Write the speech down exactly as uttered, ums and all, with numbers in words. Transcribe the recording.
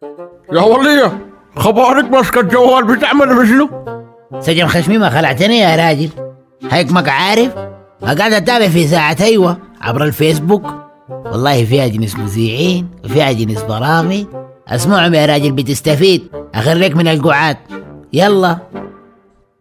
يا ولية، خبارك ماسكة الجوال بتعمل بشنو؟ سجن خشمي ما خلعتني يا راجل، هيكمك عارف قاعد اتابع في ساعة ايوه عبر الفيسبوك. والله فيها جنس مذيعين وفيها جنس برامج، اسمعهم يا راجل بتستفيد، اخرك من القعاد. يلا